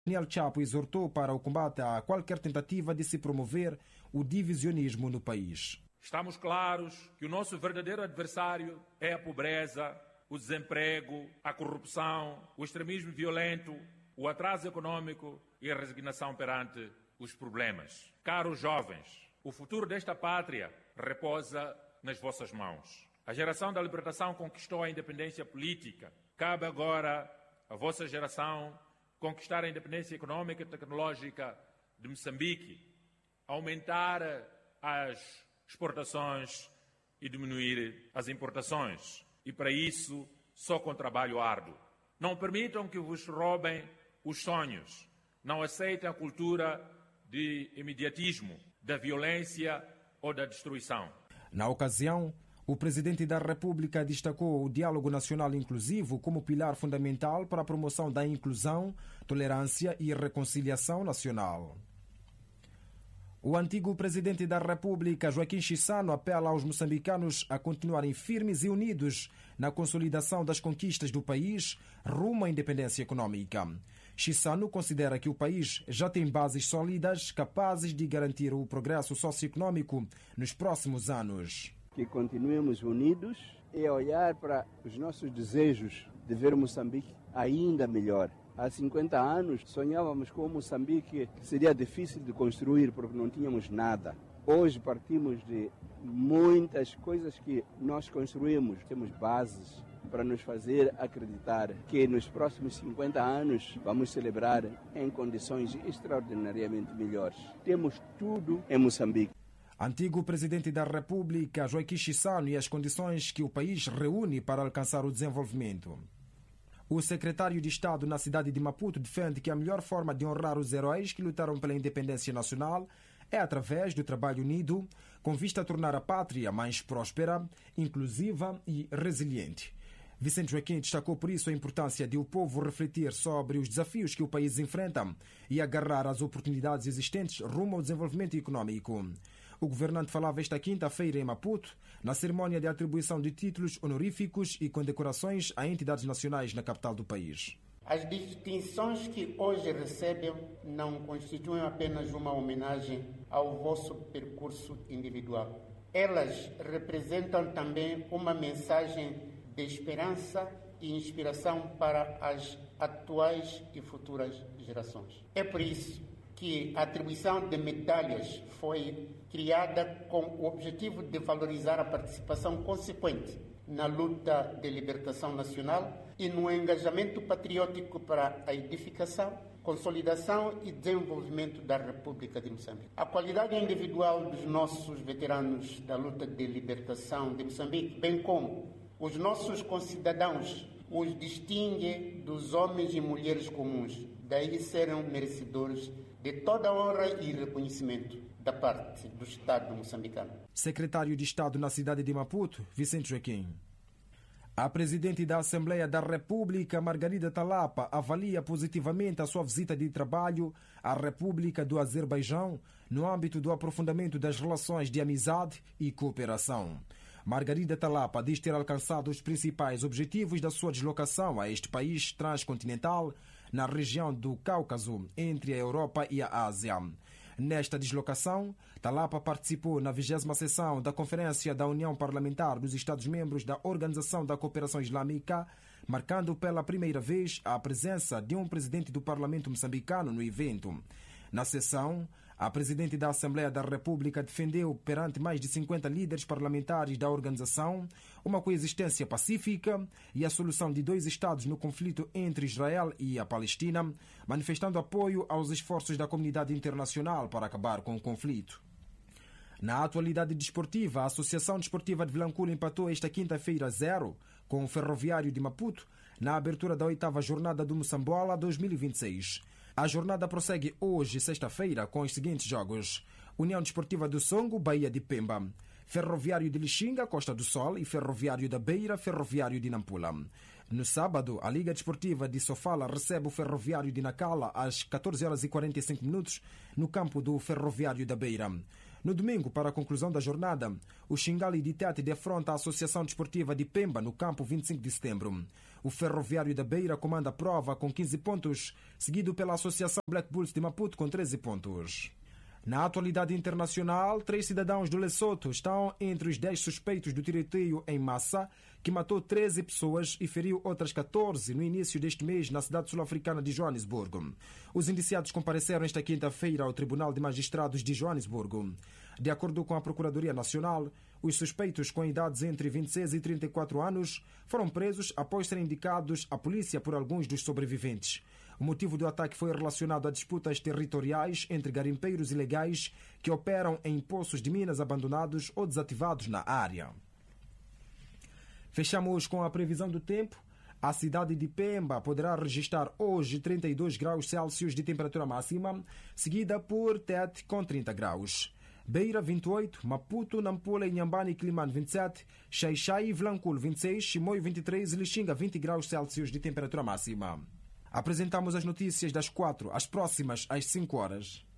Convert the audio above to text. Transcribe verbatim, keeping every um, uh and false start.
Daniel Chapo exortou para o combate a qualquer tentativa de se promover o divisionismo no país. Estamos claros que o nosso verdadeiro adversário é a pobreza, o desemprego, a corrupção, o extremismo violento, o atraso econômico e a resignação perante os problemas. Caros jovens, o futuro desta pátria repousa nas vossas mãos. A geração da libertação conquistou a independência política. Cabe agora à vossa geração conquistar a independência econômica e tecnológica de Moçambique, aumentar as exportações e diminuir as importações. E para isso, só com trabalho árduo. Não permitam que vos roubem os sonhos. Não aceitem a cultura de imediatismo, da violência ou da destruição. Na ocasião, o Presidente da República destacou o diálogo nacional inclusivo como pilar fundamental para a promoção da inclusão, tolerância e reconciliação nacional. O antigo Presidente da República, Joaquim Chissano, apela aos moçambicanos a continuarem firmes e unidos na consolidação das conquistas do país rumo à independência econômica. Chissano considera que o país já tem bases sólidas capazes de garantir o progresso socioeconômico nos próximos anos. Que continuemos unidos e olhar para os nossos desejos de ver Moçambique ainda melhor. Há cinquenta anos sonhávamos com Moçambique que seria difícil de construir porque não tínhamos nada. Hoje partimos de muitas coisas que nós construímos. Temos bases para nos fazer acreditar que nos próximos cinquenta anos vamos celebrar em condições extraordinariamente melhores. Temos tudo em Moçambique. Antigo Presidente da República, Joaquim Chissano, e as condições que o país reúne para alcançar o desenvolvimento. O secretário de Estado na cidade de Maputo defende que a melhor forma de honrar os heróis que lutaram pela independência nacional é através do trabalho unido, com vista a tornar a pátria mais próspera, inclusiva e resiliente. Vicente Joaquim destacou por isso a importância de o povo refletir sobre os desafios que o país enfrenta e agarrar as oportunidades existentes rumo ao desenvolvimento econômico. O governante falava esta quinta-feira em Maputo, na cerimónia de atribuição de títulos honoríficos e condecorações a entidades nacionais na capital do país. As distinções que hoje recebem não constituem apenas uma homenagem ao vosso percurso individual. Elas representam também uma mensagem de esperança e inspiração para as atuais e futuras gerações. É por isso que a atribuição de medalhas foi criada com o objetivo de valorizar a participação consequente na luta de libertação nacional e no engajamento patriótico para a edificação, consolidação e desenvolvimento da República de Moçambique. A qualidade individual dos nossos veteranos da luta de libertação de Moçambique, bem como os nossos concidadãos, os distingue dos homens e mulheres comuns. Daí serão merecedores de toda a honra e reconhecimento da parte do Estado moçambicano. Secretário de Estado na cidade de Maputo, Vicente Joaquim. A Presidente da Assembleia da República, Margarida Talapa, avalia positivamente a sua visita de trabalho à República do Azerbaijão no âmbito do aprofundamento das relações de amizade e cooperação. Margarida Talapa diz ter alcançado os principais objetivos da sua deslocação a este país transcontinental na região do Cáucaso, entre a Europa e a Ásia. Nesta deslocação, Talapa participou na vigésima sessão da Conferência da União Parlamentar dos Estados-Membros da Organização da Cooperação Islâmica, marcando pela primeira vez a presença de um presidente do Parlamento moçambicano no evento. Na sessão, a Presidente da Assembleia da República defendeu perante mais de cinquenta líderes parlamentares da organização uma coexistência pacífica e a solução de dois Estados no conflito entre Israel e a Palestina, manifestando apoio aos esforços da comunidade internacional para acabar com o conflito. Na atualidade desportiva, a Associação Desportiva de Vilanculo empatou esta quinta-feira a zero com o Ferroviário de Maputo na abertura da oitava jornada do Moçambola dois mil e vinte e seis. A jornada prossegue hoje, sexta-feira, com os seguintes jogos: União Desportiva do Songo, Bahia de Pemba; Ferroviário de Lixinga, Costa do Sol; e Ferroviário da Beira, Ferroviário de Nampula. No sábado, a Liga Desportiva de Sofala recebe o Ferroviário de Nacala às catorze horas e quarenta e cinco minutos no campo do Ferroviário da Beira. No domingo, para a conclusão da jornada, o Xingali de Tete defronta a Associação Desportiva de Pemba no campo vinte e cinco de setembro. O Ferroviário da Beira comanda a prova com quinze pontos, seguido pela Associação Black Bulls de Maputo com treze pontos. Na atualidade internacional, três cidadãos do Lesoto estão entre os dez suspeitos do tiroteio em massa, que matou treze pessoas e feriu outras catorze no início deste mês na cidade sul-africana de Joanesburgo. Os indiciados compareceram esta quinta-feira ao Tribunal de Magistrados de Joanesburgo. De acordo com a Procuradoria Nacional, os suspeitos com idades entre vinte e seis e trinta e quatro anos foram presos após serem indicados à polícia por alguns dos sobreviventes. O motivo do ataque foi relacionado a disputas territoriais entre garimpeiros ilegais que operam em poços de minas abandonados ou desativados na área. Fechamos com a previsão do tempo. A cidade de Pemba poderá registrar hoje trinta e dois graus Celsius de temperatura máxima, seguida por Tete com trinta graus. Beira vinte e oito, Maputo, Nampula, Inhambane e Climane vinte e sete, Xai-Xai e Vilanculo vinte e seis, Chimoio vinte e três e Lixinga vinte graus Celsius de temperatura máxima. Apresentamos as notícias das quatro às próximas às cinco horas.